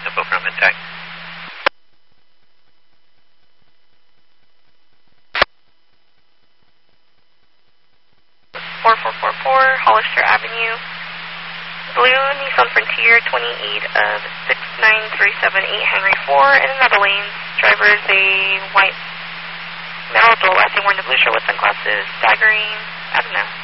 info from Intech. 4444 Hollister Avenue. Blue Nissan Frontier 28 of 69378 Henry 4 in another lane. Driver is a white metal adult, last name wearing the blue shirt with sunglasses, staggering, I don't know.